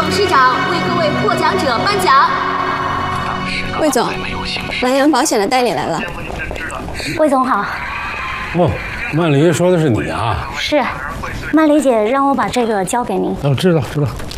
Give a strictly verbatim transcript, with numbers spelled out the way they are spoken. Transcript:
董事长为各位获奖者颁奖。 魏总，南洋保险的代理来了。 魏总好。 哦，曼黎说的是你啊？ 是，曼黎姐让我把这个交给您。 哦，知道知道。